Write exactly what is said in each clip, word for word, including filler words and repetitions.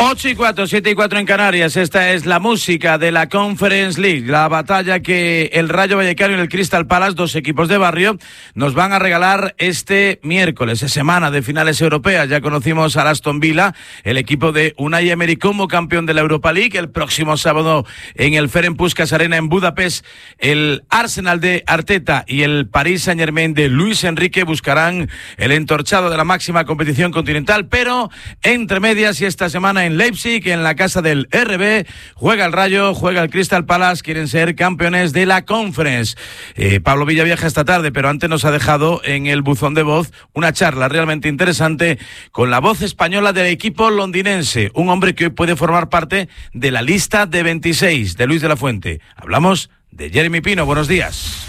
ocho y cuatro, siete y cuatro en Canarias. Esta es la música de la Conference League, la batalla que el Rayo Vallecano y el Crystal Palace, dos equipos de barrio, nos van a regalar este miércoles, semana de finales europeas. Ya conocimos al Aston Villa, el equipo de Unai Emery como campeón de la Europa League. El próximo sábado en el Ferenc Puskás Arena en Budapest, el Arsenal de Arteta y el Paris Saint-Germain de Luis Enrique buscarán el entorchado de la máxima competición continental, pero entre medias y esta semana en Leipzig, en la casa del R B, juega el Rayo, juega el Crystal Palace, quieren ser campeones de la Conference. Eh, Pablo Villa viaja esta tarde, pero antes nos ha dejado en el buzón de voz una charla realmente interesante con la voz española del equipo londinense, un hombre que hoy puede formar parte de la lista de veintiséis de Luis de la Fuente. Hablamos de Jeremy Pino. Buenos días.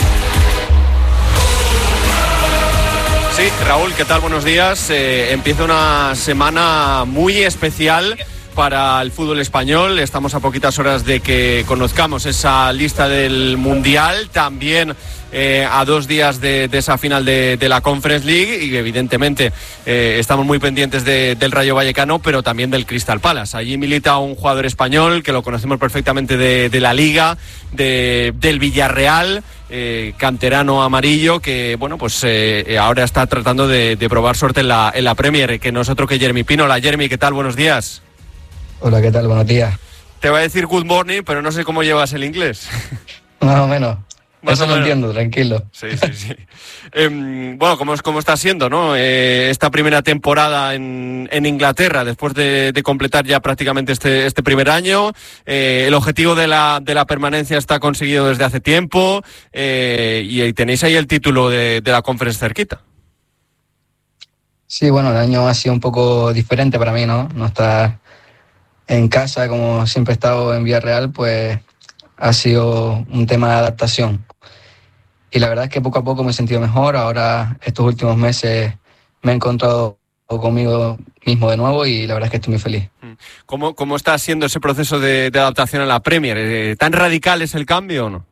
Sí, Raúl, ¿qué tal? Buenos días. Eh, empieza una semana muy especial para el fútbol español. Estamos a poquitas horas de que conozcamos esa lista del Mundial, también eh, a dos días de, de esa final de, de la Conference League, y evidentemente eh, estamos muy pendientes de, del Rayo Vallecano, pero también del Crystal Palace. Allí milita un jugador español que lo conocemos perfectamente de, de la Liga, de, del Villarreal, eh, canterano amarillo, que bueno, pues eh, ahora está tratando de, de probar suerte en la, en la Premier, que nosotros que Jeremy Pino. Hola Jeremy, ¿qué tal? Buenos días. Hola, ¿qué tal? Buenos días. Te voy a decir good morning, pero no sé cómo llevas el inglés. Más o menos. Más Eso o lo menos. entiendo, tranquilo. Sí, sí, sí. eh, bueno, ¿cómo, ¿cómo está siendo, no? Eh, esta primera temporada en, en Inglaterra, después de, de completar ya prácticamente este, este primer año. Eh, el objetivo de la, de la permanencia está conseguido desde hace tiempo, eh, y tenéis ahí el título de, de la Conference cerquita. Sí, bueno, el año ha sido un poco diferente para mí, ¿no? No estar en casa, como siempre he estado en Villarreal, pues ha sido un tema de adaptación. Y la verdad es que poco a poco me he sentido mejor. Ahora, estos últimos meses, me he encontrado conmigo mismo de nuevo y la verdad es que estoy muy feliz. ¿Cómo, cómo está siendo ese proceso de, de adaptación a la Premier? Eh, ¿Tan radical es el cambio o no?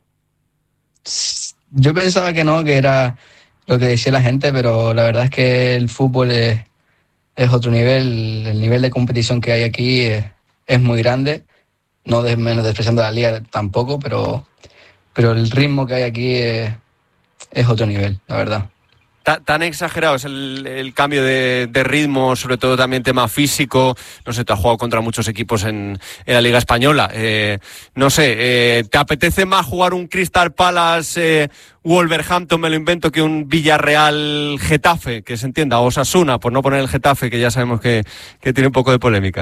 Yo pensaba que no, que era lo que decía la gente, pero la verdad es que el fútbol es, es otro nivel. El nivel de competición que hay aquí es, es muy grande. No de, menos despreciando la liga tampoco, pero, pero el ritmo que hay aquí es, es otro nivel, la verdad. ¿Tan, tan exagerado es el, el cambio de, de ritmo, sobre todo también tema físico? No sé, te has jugado contra muchos equipos en, en la Liga Española. Eh, no sé, eh, ¿te apetece más jugar un Crystal Palace, eh, Wolverhampton, me lo invento, que un Villarreal Getafe, que se entienda, o Osasuna, por no poner el Getafe, que ya sabemos que, que tiene un poco de polémica?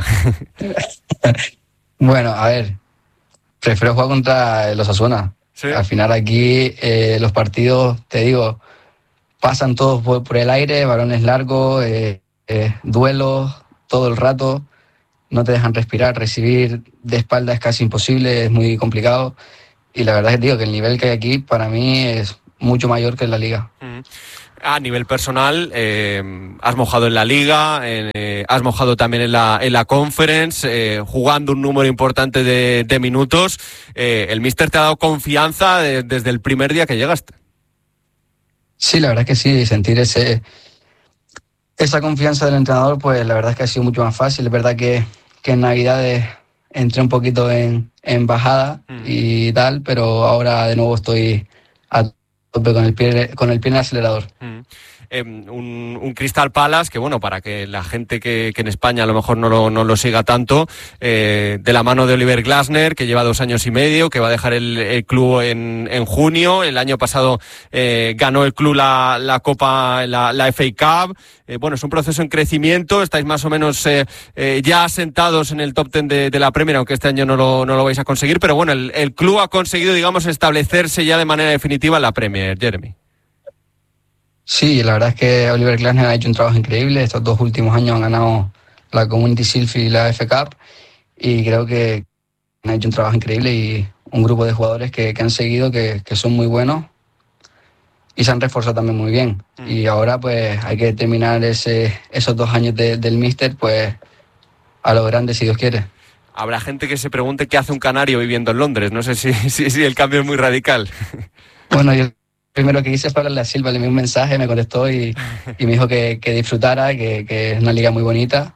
Bueno, a ver, prefiero jugar contra los Osasuna. ¿Sí? Al final aquí eh, los partidos, te digo, pasan todos por, por el aire, balones largos, eh, eh, duelos, todo el rato, no te dejan respirar, recibir de espalda es casi imposible, es muy complicado. Y la verdad es que digo que el nivel que hay aquí para mí es mucho mayor que en la Liga. Mm. A nivel personal, eh, has mojado en la Liga, eh, has mojado también en la, en la Conference, eh, jugando un número importante de, de minutos. Eh, ¿El míster te ha dado confianza de, desde el primer día que llegaste? Sí, la verdad es que sí, sentir ese esa confianza del entrenador, pues la verdad es que ha sido mucho más fácil. Es verdad que, que en Navidades entré un poquito en, en bajada mm. y tal, pero ahora de nuevo estoy a tope con el pie, con el pie en el acelerador. Mm. Eh, un, un Crystal Palace que, bueno, para que la gente que, que en España a lo mejor no lo, no lo siga tanto, eh, de la mano de Oliver Glasner, que lleva dos años y medio, que va a dejar el, el club en, en junio. El año pasado eh, ganó el club la, la Copa, la, la F A Cup. Eh, bueno, es un proceso en crecimiento. Estáis más o menos eh, eh, ya asentados en el top ten de, de la Premier, aunque este año no lo, no lo vais a conseguir. Pero bueno, el, el club ha conseguido, digamos, establecerse ya de manera definitiva en la Premier, Jeremy. Sí, la verdad es que Oliver Glasner ha hecho un trabajo increíble. Estos dos últimos años han ganado la Community Shield y la F A Cup y creo que han hecho un trabajo increíble y un grupo de jugadores que, que han seguido, que, que son muy buenos y se han reforzado también muy bien. Mm. Y ahora pues hay que terminar ese, esos dos años de, del míster pues a lo grande, si Dios quiere. Habrá gente que se pregunte qué hace un canario viviendo en Londres. No sé si, si, si el cambio es muy radical. Bueno, yo primero que hice fue hablarle a Silva, le envié un mensaje, me contestó y, y me dijo que, que disfrutara, que, que es una liga muy bonita,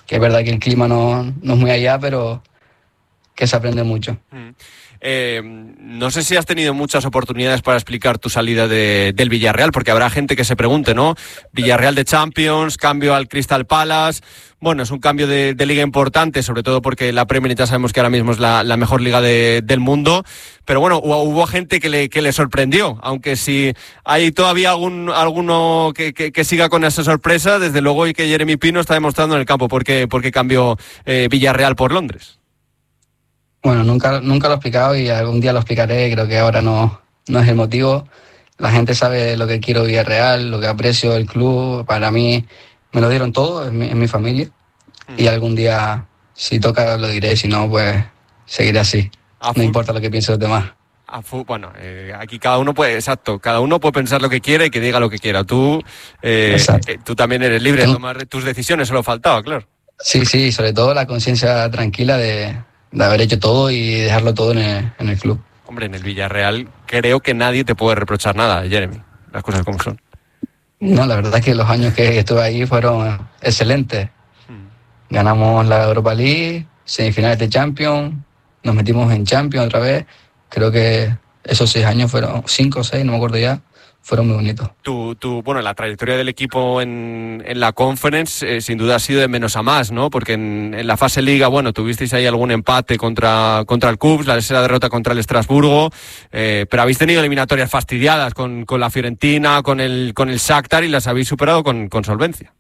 que es verdad que el clima no, no es muy allá, pero que se aprende mucho. Mm. Eh, no sé si has tenido muchas oportunidades para explicar tu salida de, del Villarreal, porque habrá gente que se pregunte, ¿no? Villarreal de Champions, cambio al Crystal Palace. Bueno, es un cambio de, de liga importante, sobre todo porque la Premier ya sabemos que ahora mismo es la, la mejor liga de, del mundo. Pero bueno, hubo, hubo gente que le, que le sorprendió, aunque si hay todavía algún alguno que, que, que siga con esa sorpresa, desde luego, y que Jeremy Pino está demostrando en el campo por qué, por qué cambió eh, Villarreal por Londres. Bueno, nunca, nunca lo he explicado y algún día lo explicaré. Creo que ahora no, no es el motivo. La gente sabe lo que quiero Villarreal, lo que aprecio el club. Para mí me lo dieron todo, en mi, en mi familia. Mm. Y algún día, si toca, lo diré. Si no, pues seguiré así. A no importa lo que piensen los demás. A fu- bueno, eh, aquí cada uno puede, exacto, cada uno puede pensar lo que quiera y que diga lo que quiera. Tú, eh, eh, tú también eres libre de tomar tus decisiones, solo faltaba, claro. Sí, sí, sobre todo la conciencia tranquila de... de haber hecho todo y dejarlo todo en el, en el club. Hombre, en el Villarreal creo que nadie te puede reprochar nada, Jeremy, las cosas como son. No, la verdad es que los años que estuve ahí fueron excelentes. Hmm. Ganamos la Europa League, semifinales de Champions, nos metimos en Champions otra vez. Creo que esos seis años fueron, cinco o seis, no me acuerdo ya, fueron muy bonitos. Tu, tu, bueno, la trayectoria del equipo en, en la Conference eh, sin duda ha sido de menos a más, ¿no? Porque en, en la fase Liga, bueno, tuvisteis ahí algún empate contra, contra el Cubs, la tercera derrota contra el Estrasburgo, eh, pero habéis tenido eliminatorias fastidiadas con, con la Fiorentina, con el, con el Shakhtar, y las habéis superado con, con solvencia.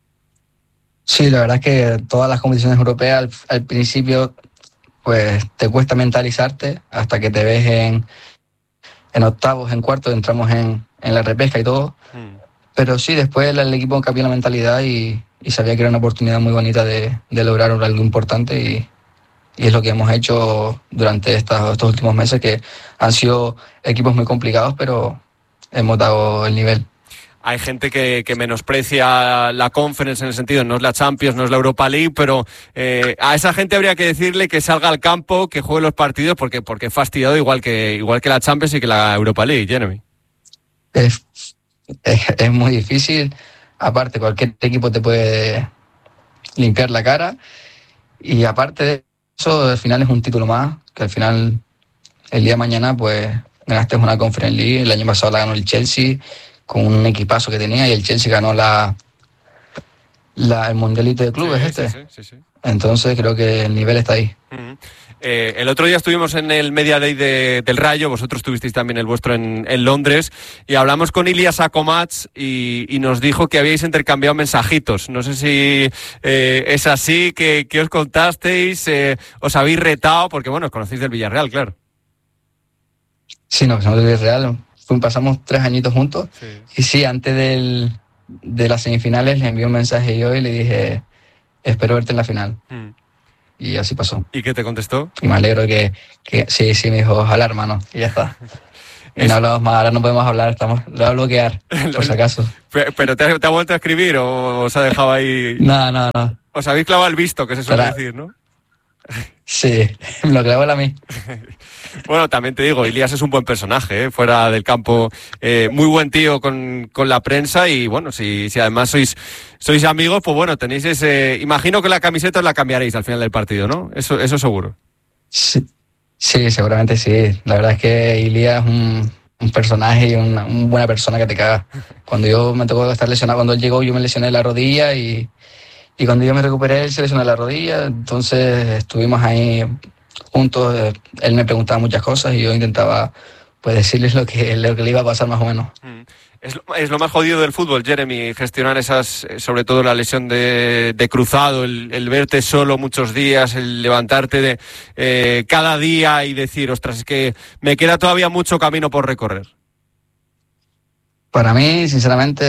Sí, la verdad es que todas las competiciones europeas al, al principio pues te cuesta mentalizarte hasta que te ves en, en octavos, en cuartos, entramos en en la repesca y todo, mm. pero sí, después el, el equipo cambió la mentalidad y, y sabía que era una oportunidad muy bonita de, de lograr algo importante y, y es lo que hemos hecho durante estas, estos últimos meses, que han sido equipos muy complicados, pero hemos dado el nivel. Hay gente que, que menosprecia la Conference en el sentido, no es la Champions, no es la Europa League, pero eh, a esa gente habría que decirle que salga al campo, que juegue los partidos, porque porque es fastidiado igual que, igual que la Champions y que la Europa League, Jeremy. Es, es, es muy difícil, aparte cualquier equipo te puede limpiar la cara y aparte de eso, al final es un título más, que al final el día de mañana pues ganaste una Conference League, el año pasado la ganó el Chelsea con un equipazo que tenía y el Chelsea ganó la, la el Mundialito de Clubes, sí, este. Sí, sí, sí. Entonces creo que el nivel está ahí. Uh-huh. Eh, el otro día estuvimos en el Media Day de, del Rayo, vosotros tuvisteis también el vuestro en, en Londres, y hablamos con Ilias Akomats y, y nos dijo que habíais intercambiado mensajitos. No sé si eh, es así, que, que os contasteis, eh, os habéis retado, porque bueno, os conocéis del Villarreal, claro. Sí, nos conocemos del Villarreal, pasamos tres añitos juntos, sí. Y sí, antes del, de las semifinales le envié un mensaje yo y le dije, espero verte en la final. Mm. Y así pasó. ¿Y qué te contestó? Y me alegro que, que sí, sí, me dijo, ojalá, hermano, y ya está. Y no hablamos más, ahora no podemos hablar, estamos, lo voy a bloquear, por si acaso. ¿Pero te ha, te ha vuelto a escribir o os ha dejado ahí? No, no, no. Os habéis clavado el visto, que se suele Para... decir, ¿no? Sí, me lo clavó él a mí. Bueno, también te digo, Ilias es un buen personaje, ¿eh? Fuera del campo, eh, muy buen tío con, con la prensa y bueno, si, si además sois sois amigos, pues bueno, tenéis ese... Imagino que la camiseta os la cambiaréis al final del partido, ¿no? Eso, eso seguro. Sí, sí, seguramente sí. La verdad es que Ilias es un, un personaje y una, una buena persona que te caga. Cuando yo me tocó estar lesionado, cuando él llegó yo me lesioné la rodilla y... Y cuando yo me recuperé, él se lesionó la rodilla, entonces estuvimos ahí juntos. Él me preguntaba muchas cosas y yo intentaba pues decirles lo que, lo que le iba a pasar más o menos. Es lo, es lo más jodido del fútbol, Jeremy, gestionar esas, sobre todo la lesión de, de cruzado, el, el verte solo muchos días, el levantarte de eh, cada día y decir, ostras, es que me queda todavía mucho camino por recorrer. Para mí, sinceramente,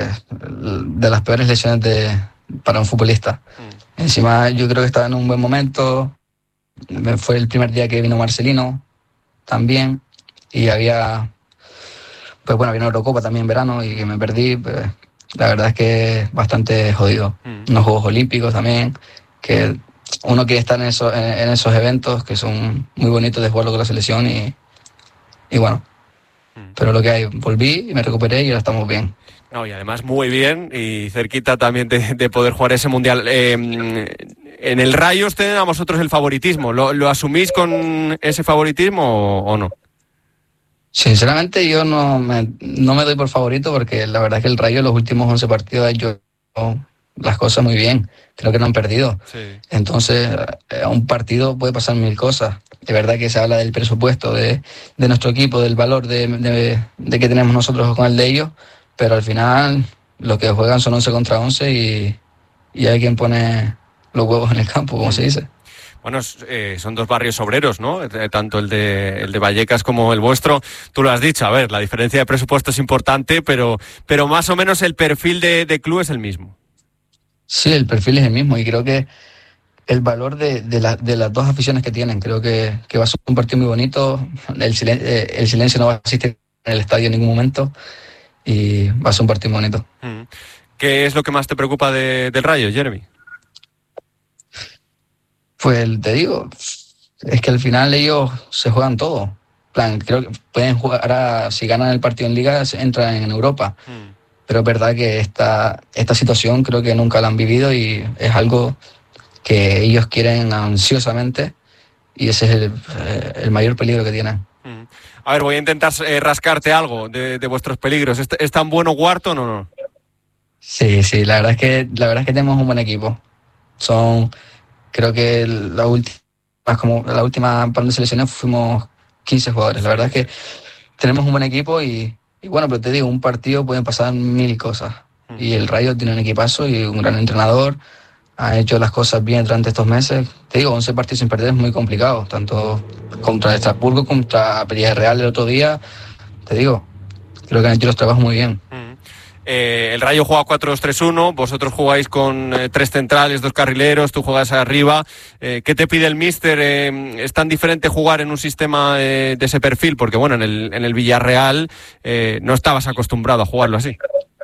de las peores lesiones de... para un futbolista. Mm. Encima yo creo que estaba en un buen momento, fue el primer día que vino Marcelino también y había pues bueno, había una Eurocopa también en verano y que me perdí, pues, la verdad es que bastante jodido. Mm. Unos Juegos Olímpicos también, que uno quiere estar en, eso, en, en esos eventos que son muy bonitos de jugarlo con la selección y, y bueno. Mm. Pero lo que hay, volví y me recuperé y ahora estamos bien. No, y además muy bien y cerquita también de, de poder jugar ese Mundial. Eh, en el Rayo ustedes a vosotros el favoritismo. ¿Lo, lo asumís con ese favoritismo o, o no? Sinceramente yo no me, no me doy por favorito porque la verdad es que el Rayo en los últimos once partidos ha hecho las cosas muy bien. Creo que no han perdido. Sí. Entonces, a un partido puede pasar mil cosas. De verdad que se habla del presupuesto de, de nuestro equipo, del valor de, de, de que tenemos nosotros con el de ellos, pero al final lo que juegan son once contra once y, y hay quien pone los huevos en el campo, como se dice. Bueno, eh, son dos barrios obreros, ¿no? Tanto el de el de Vallecas como el vuestro. Tú lo has dicho, a ver, la diferencia de presupuesto es importante, pero, pero más o menos el perfil de, de club es el mismo. Sí, el perfil es el mismo y creo que el valor de, de, la, de las dos aficiones que tienen, creo que, que va a ser un partido muy bonito. El, silen, eh, el silencio no va a existir en el estadio en ningún momento y va a ser un partido muy bonito. ¿Qué es lo que más te preocupa de, del Rayo, Jeremy? Pues te digo, es que al final ellos se juegan todo. Plan, creo que pueden jugar, a, si ganan el partido en Liga, entran en Europa. Mm. Pero es verdad que esta, esta situación creo que nunca la han vivido y es algo que ellos quieren ansiosamente y ese es el, el mayor peligro que tienen. Mm. A ver, voy a intentar eh, rascarte algo de, de vuestros peligros. ¿Es, ¿Es tan bueno Wharton o no? Sí, sí, la verdad es que la verdad es que tenemos un buen equipo. Son... Creo que la última, como la última par de selecciones fuimos quince jugadores. La verdad es que tenemos un buen equipo y, y bueno, pero te digo, un partido pueden pasar mil cosas. Y el Rayo tiene un equipazo y un gran entrenador. Ha hecho las cosas bien durante estos meses. Te digo, once partidos sin perder es muy complicado. Tanto contra Estrasburgo, contra Villarreal el otro día. Te digo, creo que han hecho los trabajos muy bien. Eh, el Rayo juega cuatro dos tres uno, vosotros jugáis con eh, tres centrales, dos carrileros, tú juegas arriba. Eh, ¿Qué te pide el míster? Eh, ¿Es tan diferente jugar en un sistema eh, de ese perfil? Porque bueno, en el, en el Villarreal eh, no estabas acostumbrado a jugarlo así.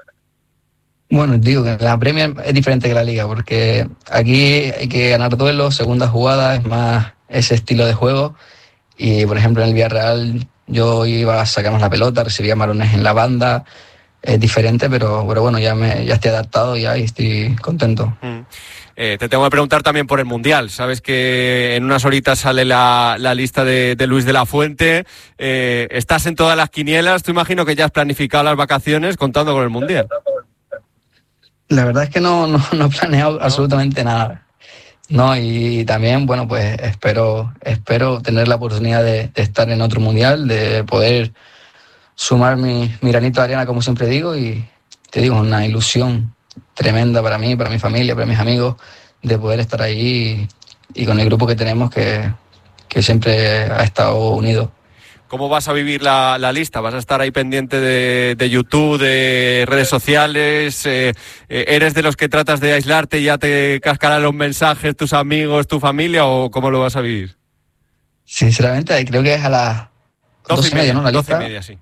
Bueno, digo que la Premier es diferente que la Liga, porque aquí hay que ganar duelos, segunda jugada, es más ese estilo de juego. Y por ejemplo en el Villarreal yo iba a sacarnos la pelota, recibía balones en la banda. Es diferente, pero, pero bueno, ya me ya estoy adaptado ya y estoy contento. Mm. Eh, te tengo que preguntar también por el Mundial. Sabes que en unas horitas sale la, la lista de, de Luis de la Fuente. Eh, estás en todas las quinielas. Tú imagino que ya has planificado las vacaciones contando con el Mundial. La verdad es que no, no, no he planeado ¿No? absolutamente nada. No, y también, bueno, pues espero, espero tener la oportunidad de, de estar en otro Mundial, de poder sumar mi, mi granito de arena, como siempre digo, y te digo, una ilusión tremenda para mí, para mi familia, para mis amigos, de poder estar ahí y, y con el grupo que tenemos que, que siempre ha estado unido. ¿Cómo vas a vivir la, la lista? ¿Vas a estar ahí pendiente de, de YouTube, de redes sociales? Eh, ¿Eres de los que tratas de aislarte y ya te cascarán los mensajes tus amigos, tu familia, o cómo lo vas a vivir? Sinceramente, creo que es a las doce y media, ¿no? La lista. doce y media, sí.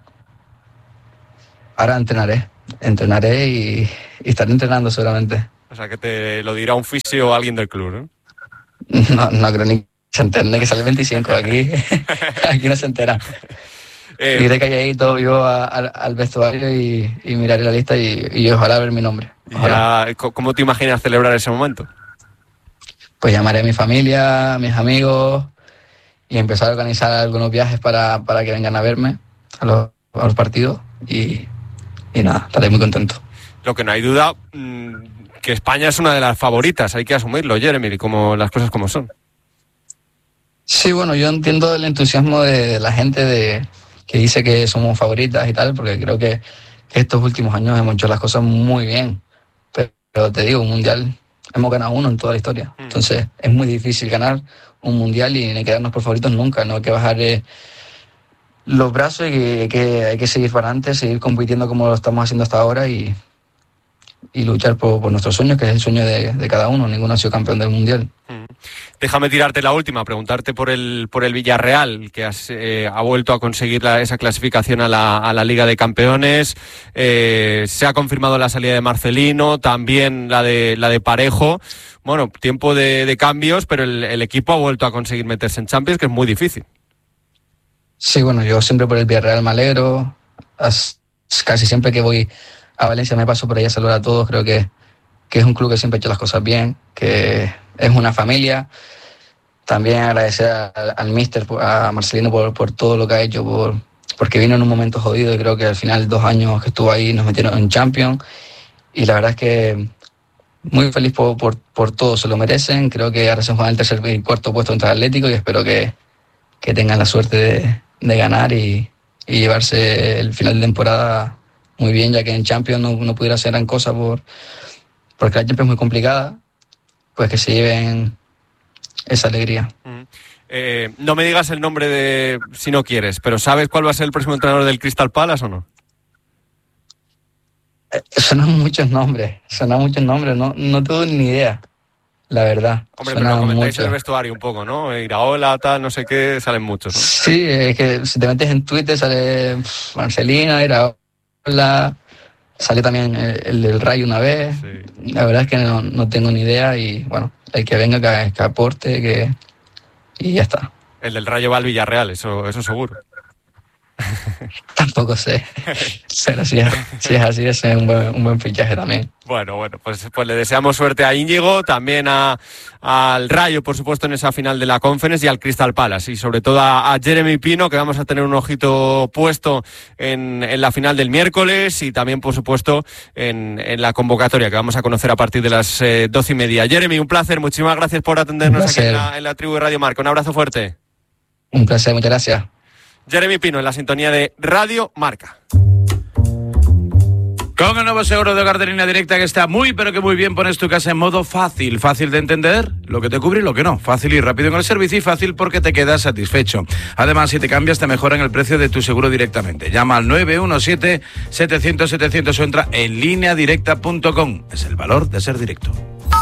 Ahora entrenaré, entrenaré y, y estaré entrenando seguramente. O sea, que te lo dirá un fisio o alguien del club, ¿no? No, no creo ni que se entere, que sale el veinticinco, aquí, aquí no se entera. Eh, Iré calladito yo a, a, al vestuario y, y miraré la lista y, y ojalá ver mi nombre. Ya, ¿cómo te imaginas celebrar ese momento? Pues llamaré a mi familia, a mis amigos y empezar a organizar algunos viajes para, para que vengan a verme a los, a los partidos y... Y nada, estaré muy contento. Lo que no hay duda, que España es una de las favoritas, hay que asumirlo, Jeremy, como las cosas como son. Sí, bueno, yo entiendo el entusiasmo de la gente de que dice que somos favoritas y tal, porque creo que estos últimos años hemos hecho las cosas muy bien. Pero, pero te digo, un mundial hemos ganado uno en toda la historia. Mm. Entonces es muy difícil ganar un mundial y ni quedarnos por favoritos nunca, no hay que bajar... Eh, los brazos y que, que hay que seguir para adelante, seguir compitiendo como lo estamos haciendo hasta ahora y, y luchar por, por nuestros sueños, que es el sueño de, de cada uno. Ninguno ha sido campeón del Mundial. Mm. Déjame tirarte la última, preguntarte por el por el Villarreal, que has, eh, ha vuelto a conseguir la, esa clasificación a la, a la Liga de Campeones. Eh, se ha confirmado la salida de Marcelino, también la de la de Parejo. Bueno, tiempo de, de cambios, pero el, el equipo ha vuelto a conseguir meterse en Champions, que es muy difícil. Sí, bueno, yo siempre por el Villarreal me alegro. as, casi siempre que voy a Valencia me paso por ahí a saludar a todos. Creo que, que es un club que siempre ha hecho las cosas bien, que es una familia. También agradecer al, al míster, a Marcelino, por, por todo lo que ha hecho, por, porque vino en un momento jodido y creo que al final dos años que estuvo ahí nos metieron en Champions. Y la verdad es que muy feliz por, por, por todo, se lo merecen. Creo que ahora se juegan el tercer y cuarto puesto contra el Atlético y espero que, que tengan la suerte de, de ganar y, y llevarse el final de temporada muy bien, ya que en Champions no, no pudiera hacer gran cosa por, porque la Champions es muy complicada, pues que se lleven esa alegría. Mm. Eh, no me digas el nombre de si no quieres, pero ¿sabes cuál va a ser el próximo entrenador del Crystal Palace o no? Eh, sonan muchos nombres, sonan muchos nombres, no, no tengo ni idea, la verdad. Hombre, pero lo comentáis en el vestuario un poco, ¿no? Iraola, tal, no sé qué, salen muchos, ¿no? Sí, es que si te metes en Twitter sale pff, Marcelino, Iraola, sale también el, el del Rayo una vez. Sí. La verdad es que no, no tengo ni idea y bueno, el que venga que, que aporte, que y ya está. El del Rayo va al Villarreal, eso, eso seguro. Tampoco sé, pero si es, si es así, es un buen, un buen fichaje también. Bueno, bueno, pues, pues le deseamos suerte a Íñigo, también a, al Rayo, por supuesto, en esa final de la Conference y al Crystal Palace, y sobre todo a, a Jeremy Pino, que vamos a tener un ojito puesto en, en la final del miércoles y también, por supuesto, en, en la convocatoria que vamos a conocer a partir de las eh, doce y media. Jeremy, un placer, muchísimas gracias por atendernos aquí en la, en la tribu de Radio Marca. Un abrazo fuerte. Un placer, muchas gracias. Jeremy Pino en la sintonía de Radio Marca. Con el nuevo seguro de hogar de Línea Directa, que está muy pero que muy bien, pones tu casa en modo fácil, fácil de entender, lo que te cubre y lo que no, fácil y rápido en el servicio y fácil porque te quedas satisfecho. Además, si te cambias te mejoran el precio de tu seguro directamente. Llama al nueve uno siete, setecientos, setecientos o entra en línea directa punto com. Es el valor de ser directo.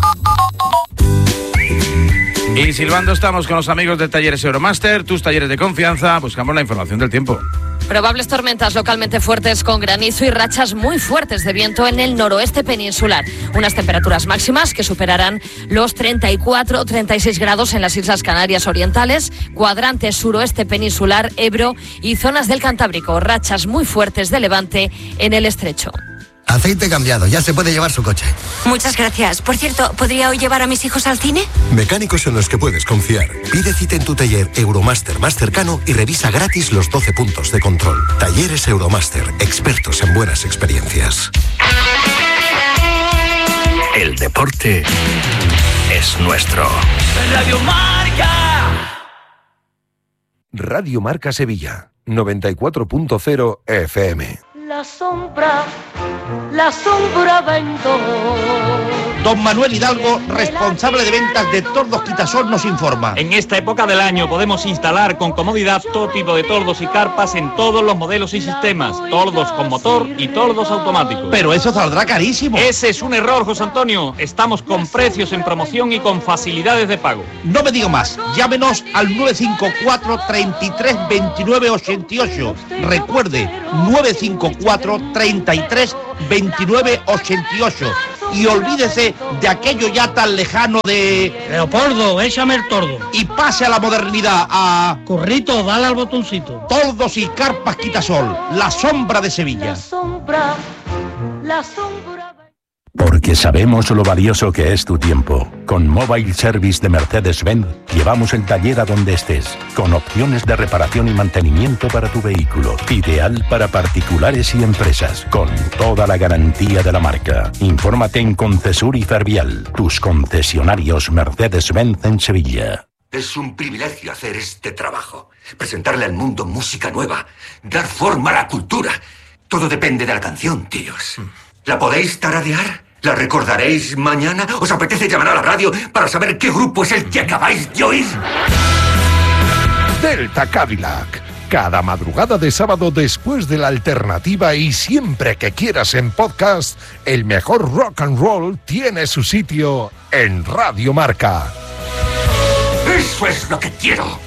Y silbando estamos con los amigos de Talleres Euromaster, tus talleres de confianza. Buscamos la información del tiempo. Probables tormentas localmente fuertes con granizo y rachas muy fuertes de viento en el noroeste peninsular. Unas temperaturas máximas que superarán los treinta y cuatro, treinta y seis grados en las Islas Canarias Orientales, cuadrante suroeste peninsular, Ebro y zonas del Cantábrico. Rachas muy fuertes de levante en el estrecho. Aceite cambiado, ya se puede llevar su coche. Muchas gracias. Por cierto, ¿podría hoy llevar a mis hijos al cine? Mecánicos en los que puedes confiar. Pide cita en tu taller Euromaster más cercano y revisa gratis los doce puntos de control. Talleres Euromaster, expertos en buenas experiencias. El deporte es nuestro. Radio Marca. Radio Marca Sevilla, noventa y cuatro punto cero F M. La sombra, la sombra vendo. Don Manuel Hidalgo, responsable de ventas de Tordos Quitasol, nos informa. En esta época del año podemos instalar con comodidad todo tipo de tordos y carpas en todos los modelos y sistemas. Tordos con motor y tordos automáticos. Pero eso saldrá carísimo. Ese es un error, José Antonio. Estamos con precios en promoción y con facilidades de pago. No me digo más. Llámenos al nueve cinco cuatro, treinta y tres, veintinueve, ochenta y ocho. Recuerde, nueve cinco cuatro, treinta y tres, veintinueve, ochenta y ocho. Y olvídese de aquello ya tan lejano de... Leopoldo, échame el tordo. Y pase a la modernidad, a... Corrito, dale al botoncito. Tordos y carpas Quitasol, la sombra de Sevilla. La sombra, la sombra... Porque sabemos lo valioso que es tu tiempo. Con Mobile Service de Mercedes-Benz llevamos el taller a donde estés, con opciones de reparación y mantenimiento para tu vehículo. Ideal para particulares y empresas, con toda la garantía de la marca. Infórmate en Concesur y Fervial, tus concesionarios Mercedes-Benz en Sevilla. Es un privilegio hacer este trabajo. Presentarle al mundo música nueva, dar forma a la cultura. Todo depende de la canción, tíos. ¿La podéis tararear? ¿La recordaréis mañana? ¿Os apetece llamar a la radio para saber qué grupo es el que acabáis de oír? Delta Cadillac. Cada madrugada de sábado después de la alternativa y siempre que quieras en podcast, el mejor rock and roll tiene su sitio en Radio Marca. ¡Eso es lo que quiero!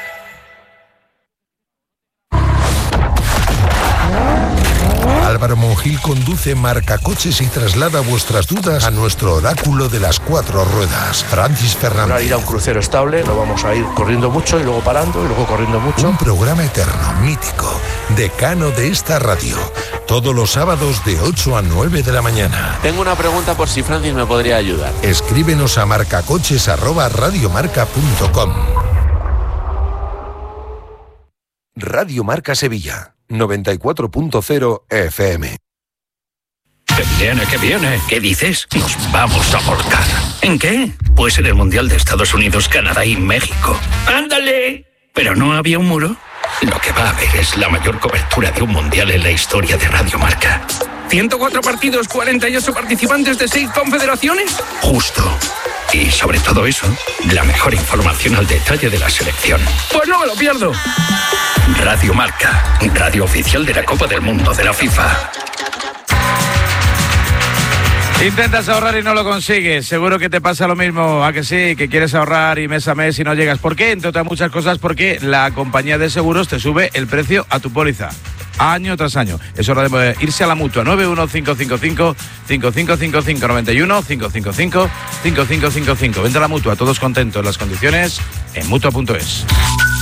Álvaro Mundo. Ramón Gil conduce Marca Coches y traslada vuestras dudas a nuestro oráculo de las cuatro ruedas, Francis Fernández. Para ir a un crucero estable, no vamos a ir corriendo mucho y luego parando y luego corriendo mucho. Un programa eterno, mítico, decano de esta radio. Todos los sábados de ocho a nueve de la mañana. Tengo una pregunta por si Francis me podría ayudar. Escríbenos a marcacoches arroba radiomarca punto com. Radio Marca Sevilla, noventa y cuatro punto cero F M. ¡Que viene, que viene! ¿Qué dices? Nos vamos a volcar. ¿En qué? Pues en el Mundial de Estados Unidos, Canadá y México. ¡Ándale! ¿Pero no había un muro? Lo que va a haber es la mayor cobertura de un Mundial en la historia de Radio Marca. ¿ciento cuatro partidos, cuarenta y ocho participantes de seis confederaciones? Justo. Y sobre todo eso, la mejor información al detalle de la selección. ¡Pues no me lo pierdo! Radio Marca, radio oficial de la Copa del Mundo de la FIFA. Intentas ahorrar y no lo consigues. Seguro que te pasa lo mismo, ¿a que sí? Que quieres ahorrar y mes a mes y no llegas. ¿Por qué? Entre otras muchas cosas, porque la compañía de seguros te sube el precio a tu póliza año tras año. Es hora de irse a la Mutua. Nueve uno cinco cinco cinco cinco cinco cinco cinco nueve uno cinco cinco cinco cinco cinco cinco cinco. Vente a la Mutua, todos contentos. Las condiciones en mutua punto es.